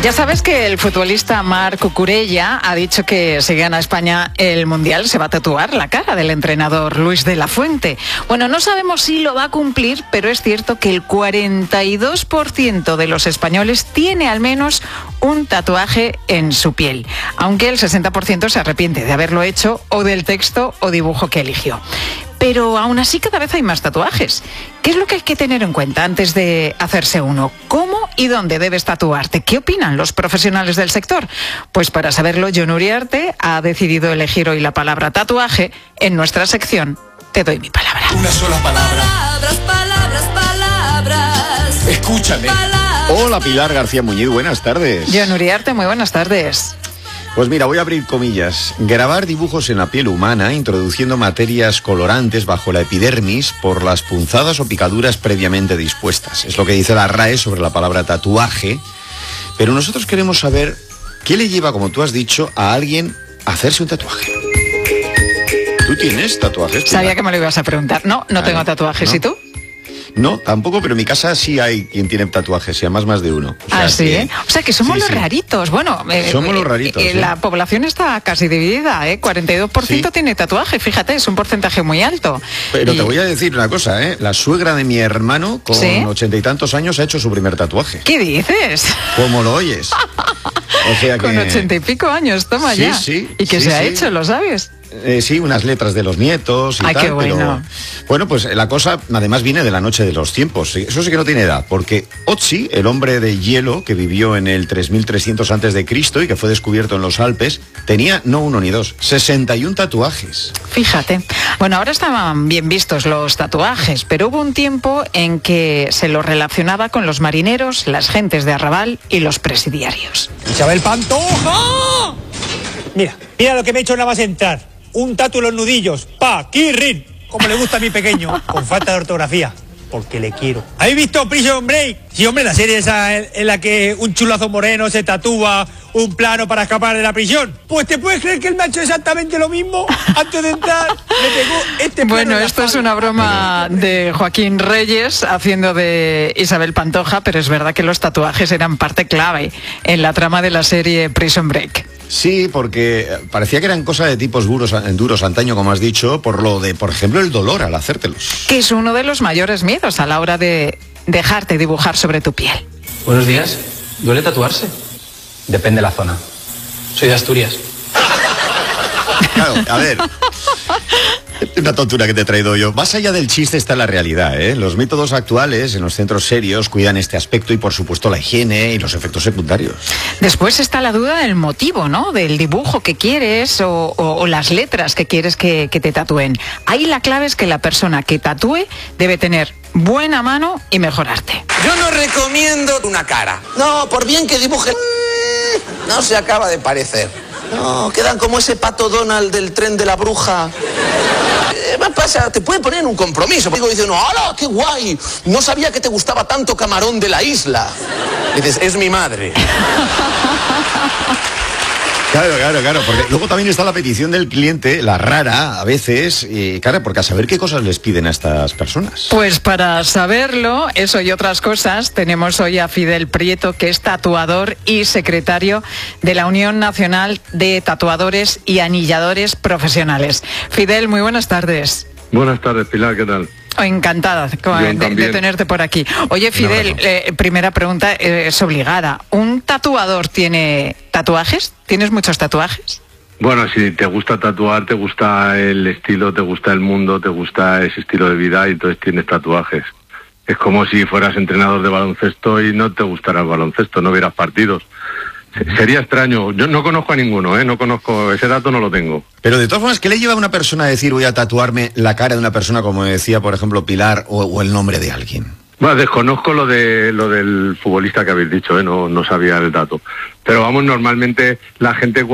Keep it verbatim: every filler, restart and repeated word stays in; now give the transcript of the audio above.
Ya sabes que el futbolista Marc Cucurella ha dicho que si gana España el Mundial se va a tatuar la cara del entrenador Luis de la Fuente. Bueno, no sabemos si lo va a cumplir, pero es cierto que el cuarenta y dos por ciento de los españoles tiene al menos un tatuaje en su piel, aunque el sesenta por ciento se arrepiente de haberlo hecho o del texto o dibujo que eligió. Pero aún así cada vez hay más tatuajes. ¿Qué es lo que hay que tener en cuenta antes de hacerse uno? ¿Cómo y dónde debes tatuarte? ¿Qué opinan los profesionales del sector? Pues para saberlo, Jon Uriarte ha decidido elegir hoy la palabra tatuaje en nuestra sección Te doy mi palabra. Una sola palabra. Palabras, palabras, palabras. Escúchame. Palabras. Hola Pilar García Muñiz, buenas tardes. Jon Uriarte, muy buenas tardes. Pues mira, voy a abrir comillas. Grabar dibujos en la piel humana, introduciendo materias colorantes bajo la epidermis por las punzadas o picaduras previamente dispuestas. Es lo que dice la R A E sobre la palabra tatuaje. Pero nosotros queremos saber qué le lleva, como tú has dicho, a alguien a hacerse un tatuaje. ¿Tú tienes tatuajes, Pilar? Sabía que me lo ibas a preguntar. No, no Claro, tengo tatuajes. ¿no? ¿Y tú? No, tampoco, pero en mi casa sí hay quien tiene tatuajes, y además más de uno. O sea, Ah, sí, que- ¿eh? O sea, que somos Sí, los sí. raritos. Bueno, eh, Somos los eh, raritos, eh, sí. La población está casi dividida, ¿eh? cuarenta y dos por ciento Sí. tiene tatuaje, fíjate, es un porcentaje muy alto. Pero Y- te voy a decir una cosa, ¿eh? La suegra de mi hermano, con ¿Sí? ochenta y tantos años, ha hecho su primer tatuaje. ¿Qué dices? ¿Cómo lo oyes? O sea que... Con ochenta y pico años, toma Sí, ya. sí, ¿Y qué sí, se ha sí. hecho, lo sabes? Eh, sí, unas letras de los nietos y Ay, tal, qué bueno. pero... Bueno, pues la cosa además viene de la noche de los tiempos. Eso sí que no tiene edad, porque Otzi, el hombre de hielo que vivió en el tres mil trescientos antes de Cristo y que fue descubierto en los Alpes, tenía no uno ni dos, sesenta y un tatuajes. Fíjate. Bueno, ahora estaban bien vistos los tatuajes, pero hubo un tiempo en que se los relacionaba con los marineros, las gentes de arrabal y los presidiarios. Isabel Pantoja. Mira, mira lo que me he hecho nada más entrar. Un tatu en los nudillos. Pa, Kirrin. Como le gusta a mi pequeño. Con falta de ortografía. Porque le quiero. ¿Habéis visto Prison Break? Sí, hombre, la serie esa en, en la que un chulazo moreno se tatúa un plano para escapar de la prisión. Pues te puedes creer que él me ha hecho exactamente lo mismo. Antes de entrar, me pegó este plano Bueno, en la esto es espalda. una broma de Joaquín Reyes haciendo de Isabel Pantoja, pero es verdad que los tatuajes eran parte clave en la trama de la serie Prison Break. Sí, porque parecía que eran cosas de tipos duros, duros antaño, como has dicho, por lo de, por ejemplo, el dolor al hacértelos. Que es uno de los mayores miedos a la hora de dejarte dibujar sobre tu piel. Buenos días. ¿Duele tatuarse? Depende de la zona. Soy de Asturias. Claro, a ver. Una tontura que te he traído yo. Más allá del chiste está la realidad, ¿eh? Los métodos actuales en los centros serios cuidan este aspecto y, por supuesto, la higiene y los efectos secundarios. Después está la duda del motivo, ¿no? Del dibujo que quieres o, o- o las letras que quieres que, que te tatúen. Ahí la clave es que la persona que tatúe debe tener buena mano y mejorarte. Yo no recomiendo una cara. No, por bien que dibuje, mm, no se acaba de parecer. No, quedan como ese pato Donald del tren de la bruja. Eh, ¿Qué pasa? Te puede poner en un compromiso. Digo, dice, no, ¡hala, qué guay! No sabía que te gustaba tanto Camarón de la Isla. Dices, es mi madre. Claro, claro, claro, porque luego también está la petición del cliente, la rara, a veces, y claro, porque a saber qué cosas les piden a estas personas. Pues para saberlo, eso y otras cosas, tenemos hoy a Fidel Prieto, que es tatuador y secretario de la Unión Nacional de Tatuadores y Anilladores Profesionales. Fidel, muy buenas tardes. Buenas tardes, Pilar, ¿qué tal? Encantada de, de también. tenerte por aquí. Oye, Fidel, abrazo. eh, primera pregunta eh, es obligada. ¿Un tatuador tiene tatuajes? ¿Tienes muchos tatuajes? Bueno, si te gusta tatuar, te gusta el estilo, te gusta el mundo, te gusta ese estilo de vida y entonces tienes tatuajes. Es como si fueras entrenador de baloncesto y no te gustara el baloncesto, no vieras partidos. Se- Sería extraño. Yo no conozco a ninguno, ¿eh? No conozco, ese dato no lo tengo. Pero de todas formas, ¿qué le lleva a una persona a decir voy a tatuarme la cara de una persona, como decía, por ejemplo, Pilar, o, o el nombre de alguien? Bueno, desconozco lo de lo del futbolista que habéis dicho, ¿eh? No, no sabía el dato. Pero vamos, normalmente la gente